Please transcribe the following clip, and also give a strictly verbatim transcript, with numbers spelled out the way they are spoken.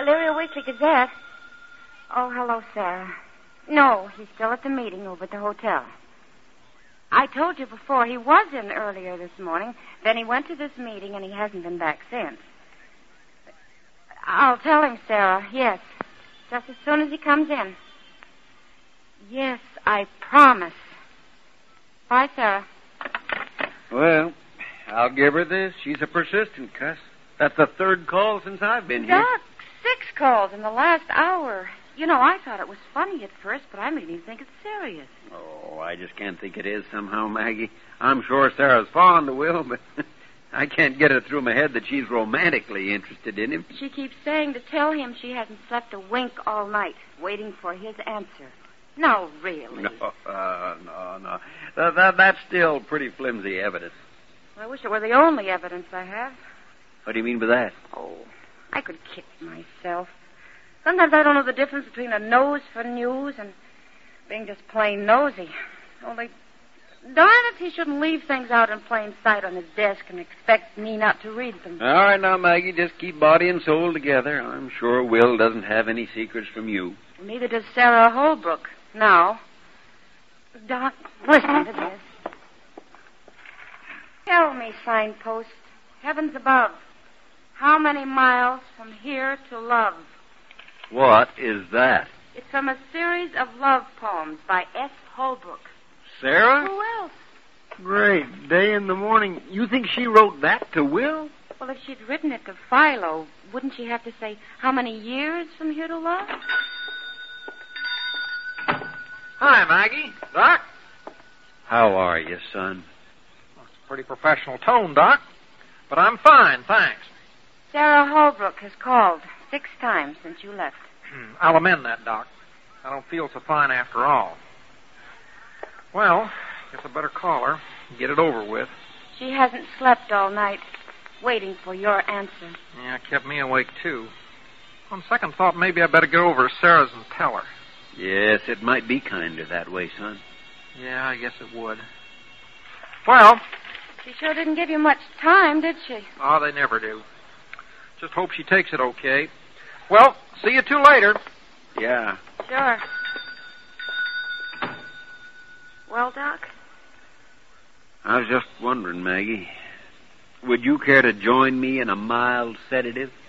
Elyria Weekly Gazette. Oh, hello, Sarah. No, he's still at the meeting over at the hotel. I told you before he was in earlier this morning. Then he went to this meeting, and he hasn't been back since. I'll tell him, Sarah, yes. Just as soon as he comes in. Yes, I promise. Bye, Sarah. Well, I'll give her this. She's a persistent cuss. That's the third call since I've been here. Doc, six calls in the last hour. You know, I thought it was funny at first, but I'm beginning to think it's serious. Oh, I just can't think it is somehow, Maggie. I'm sure Sarah's fond of Will, but I can't get it through my head that she's romantically interested in him. She keeps saying to tell him she hasn't slept a wink all night, waiting for his answer. No, really. No, uh, no, no. That, that, that's still pretty flimsy evidence. I wish it were the only evidence I have. What do you mean by that? Oh, I could kick myself. Sometimes I don't know the difference between a nose for news and being just plain nosy. Only, darn it, he shouldn't leave things out in plain sight on his desk and expect me not to read them. All right, now, Maggie, just keep body and soul together. I'm sure Will doesn't have any secrets from you. Neither does Sarah Holbrook. Now, Doc, listen to this. Tell me, signpost, heavens above, how many miles from here to love? What is that? It's from a series of love poems by S. Holbrook. Sarah? Who else? Great day in the morning. You think she wrote that to Will? Well, if she'd written it to Philo, wouldn't she have to say how many years from here to love? Hi, Maggie. Doc? How are you, son? Well, it's a pretty professional tone, Doc. But I'm fine, thanks. Sarah Holbrook has called six times since you left. I'll amend that, Doc. I don't feel so fine after all. Well, guess I better call her and get it over with. She hasn't slept all night, waiting for your answer. Yeah, it kept me awake, too. On second thought, maybe I better go over to Sarah's and tell her. Yes, it might be kinder that way, son. Yeah, I guess it would. Well... She sure didn't give you much time, did she? Oh, they never do. Just hope she takes it okay. Well, see you two later. Yeah. Sure. Well, Doc? I was just wondering, Maggie. Would you care to join me in a mild sedative?